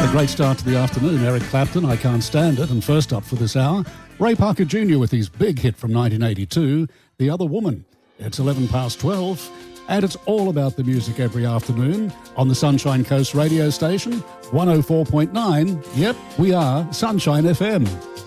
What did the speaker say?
Great start to the afternoon. Eric Clapton, I Can't Stand It. And first up for this hour, Ray Parker Jr. with his big hit from 1982, The Other Woman. It's 11 past 12, and it's all about the music every afternoon on the Sunshine Coast radio station, 104.9. Yep, we are Sunshine FM.